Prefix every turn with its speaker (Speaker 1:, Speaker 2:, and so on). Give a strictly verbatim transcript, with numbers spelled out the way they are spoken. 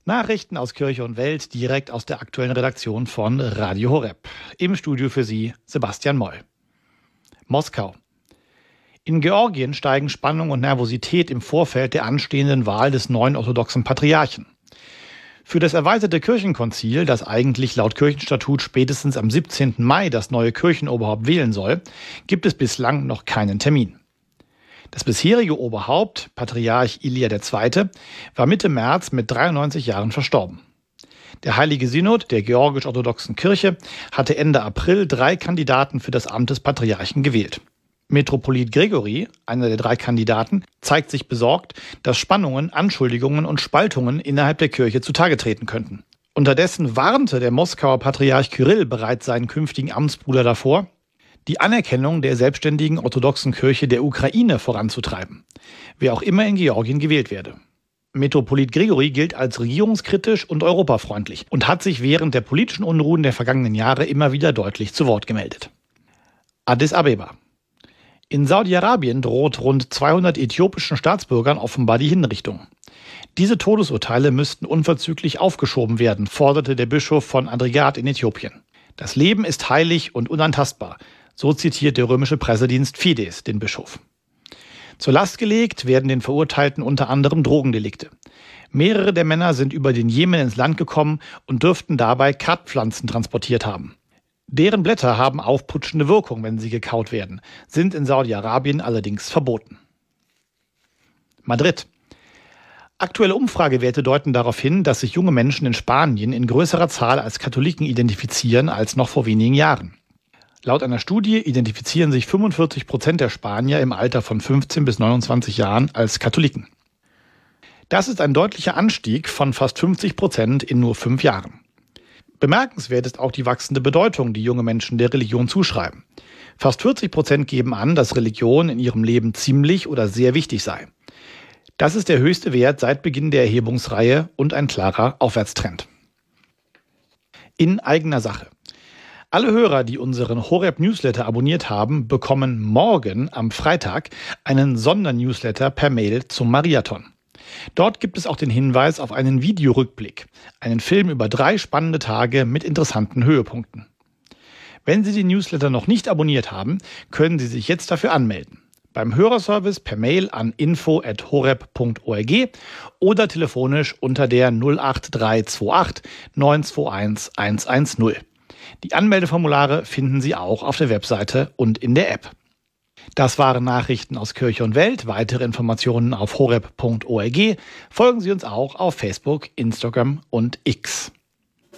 Speaker 1: Nachrichten aus Kirche und Welt direkt aus der aktuellen Redaktion von Radio Horeb. Im Studio für Sie Sebastian Moll. Moskau. In Georgien steigen Spannung und Nervosität im Vorfeld der anstehenden Wahl des neuen orthodoxen Patriarchen. Für das erweiterte Kirchenkonzil, das eigentlich laut Kirchenstatut spätestens am siebzehnten Mai das neue Kirchenoberhaupt wählen soll, gibt es bislang noch keinen Termin. Das bisherige Oberhaupt, Patriarch Ilia der Zweite., war Mitte März mit dreiundneunzig Jahren verstorben. Der Heilige Synod der georgisch-orthodoxen Kirche hatte Ende April drei Kandidaten für das Amt des Patriarchen gewählt. Metropolit Gregory, einer der drei Kandidaten, zeigt sich besorgt, dass Spannungen, Anschuldigungen und Spaltungen innerhalb der Kirche zutage treten könnten. Unterdessen warnte der Moskauer Patriarch Kyrill bereits seinen künftigen Amtsbruder davor, die Anerkennung der selbstständigen orthodoxen Kirche der Ukraine voranzutreiben, wer auch immer in Georgien gewählt werde. Metropolit Gregory gilt als regierungskritisch und europafreundlich und hat sich während der politischen Unruhen der vergangenen Jahre immer wieder deutlich zu Wort gemeldet. Addis Abeba. In Saudi-Arabien droht rund zweihundert äthiopischen Staatsbürgern offenbar die Hinrichtung. Diese Todesurteile müssten unverzüglich aufgeschoben werden, forderte der Bischof von Adrigat in Äthiopien. Das Leben ist heilig und unantastbar, so zitiert der römische Pressedienst Fides den Bischof. Zur Last gelegt werden den Verurteilten unter anderem Drogendelikte. Mehrere der Männer sind über den Jemen ins Land gekommen und dürften dabei Kardpflanzen transportiert haben. Deren Blätter haben aufputschende Wirkung, wenn sie gekaut werden, sind in Saudi-Arabien allerdings verboten. Madrid. Aktuelle Umfragewerte deuten darauf hin, dass sich junge Menschen in Spanien in größerer Zahl als Katholiken identifizieren als noch vor wenigen Jahren. Laut einer Studie identifizieren sich fünfundvierzig Prozent der Spanier im Alter von fünfzehn bis neunundzwanzig Jahren als Katholiken. Das ist ein deutlicher Anstieg von fast fünfzig Prozent in nur fünf Jahren. Bemerkenswert ist auch die wachsende Bedeutung, die junge Menschen der Religion zuschreiben. Fast vierzig Prozent geben an, dass Religion in ihrem Leben ziemlich oder sehr wichtig sei. Das ist der höchste Wert seit Beginn der Erhebungsreihe und ein klarer Aufwärtstrend. In eigener Sache. Alle Hörer, die unseren Horeb-Newsletter abonniert haben, bekommen morgen am Freitag einen Sondernewsletter per Mail zum Mariathon. Dort gibt es auch den Hinweis auf einen Videorückblick, einen Film über drei spannende Tage mit interessanten Höhepunkten. Wenn Sie den Newsletter noch nicht abonniert haben, können Sie sich jetzt dafür anmelden. Beim Hörerservice per Mail an info at horeb punkt org oder telefonisch unter der null acht drei zwei acht neun zwei eins eins eins null. Die Anmeldeformulare finden Sie auch auf der Webseite und in der App. Das waren Nachrichten aus Kirche und Welt. Weitere Informationen auf horeb punkt org. Folgen Sie uns auch auf Facebook, Instagram und X.